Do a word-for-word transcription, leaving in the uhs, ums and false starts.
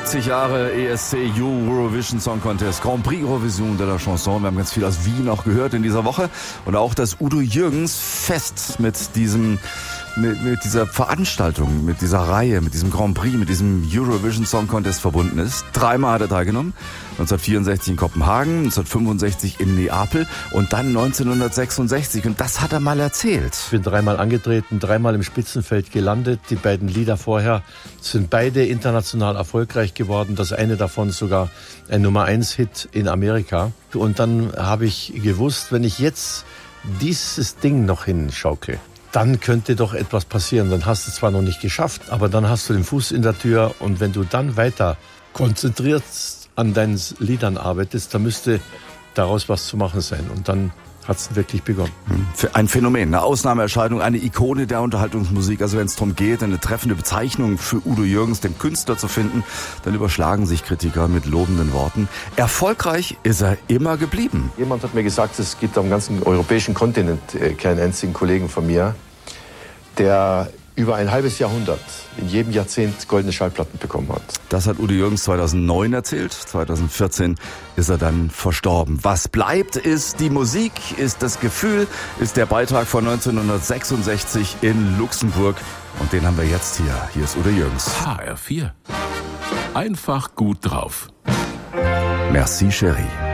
siebzig Jahre E S C Eurovision Song Contest, Grand Prix Eurovision de la Chanson. Wir haben ganz viel aus Wien auch gehört in dieser Woche. Und auch, dass Udo Jürgens fest mit diesem, mit, mit dieser Veranstaltung, mit dieser Reihe, mit diesem Grand Prix, mit diesem Eurovision Song Contest verbunden ist. Dreimal hat er teilgenommen. neunzehnhundertvierundsechzig in Kopenhagen, neunzehnhundertfünfundsechzig in Neapel und dann neunzehnhundertsechsundsechzig. Und das hat er mal erzählt. Ich bin dreimal angetreten, dreimal im Spitzenfeld gelandet. Die beiden Lieder vorher sind beide international erfolgreich geworden. Das eine davon sogar ein Nummer eins Hit in Amerika. Und dann habe ich gewusst, wenn ich jetzt dieses Ding noch hinschaukel, dann könnte doch etwas passieren. Dann hast du es zwar noch nicht geschafft, aber dann hast du den Fuß in der Tür. Und wenn du dann weiter konzentriert an deinen Liedern arbeitest, dann müsste daraus was zu machen sein. Und dann hat es wirklich begonnen. Ein Phänomen, eine Ausnahmeerscheinung, eine Ikone der Unterhaltungsmusik. Also wenn es darum geht, eine treffende Bezeichnung für Udo Jürgens, den Künstler, zu finden, dann überschlagen sich Kritiker mit lobenden Worten. Erfolgreich ist er immer geblieben. Jemand hat mir gesagt, es gibt am ganzen europäischen Kontinent keinen einzigen Kollegen von mir, der über ein halbes Jahrhundert, in jedem Jahrzehnt goldene Schallplatten bekommen hat. Das hat Udo Jürgens zweitausendneun erzählt. zweitausendvierzehn ist er dann verstorben. Was bleibt, ist die Musik, ist das Gefühl, ist der Beitrag von neunzehnhundertsechsundsechzig in Luxemburg. Und den haben wir jetzt hier. Hier ist Udo Jürgens. H R vier. Einfach gut drauf. Merci, Chérie.